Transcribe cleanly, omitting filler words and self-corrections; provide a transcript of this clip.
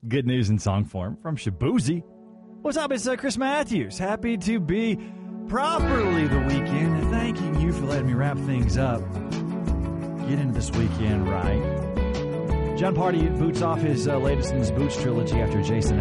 Good news in song form from Shabuzi. What's up? It's Chris Matthews. Happy to be properly the weekend, and thanking you for letting me wrap things up. Get into this weekend right. John Party boots off his latest in his Boots trilogy after Jason